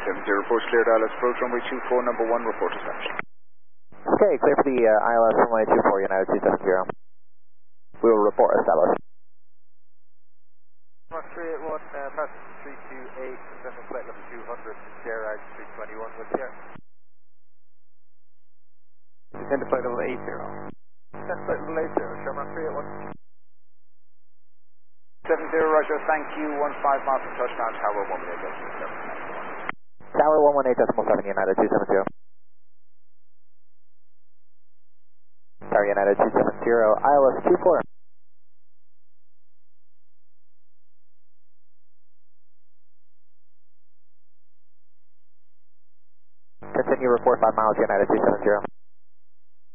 reports cleared ILS approach runway 24, number 1, report established. Okay, clear for the ILS runway 24, United 270. We will report established. 381, passenger 328, descending flight level 200, Sierra 321 with Sierra. Descend to flight level 80. Descend flight level 80, Sherman 381. 70, roger, thank you, 15 miles from touchdown, tower 118.7. Tower 118.7, United 270. Tower United 270, ILS 24. Continue report 5 miles, United 270.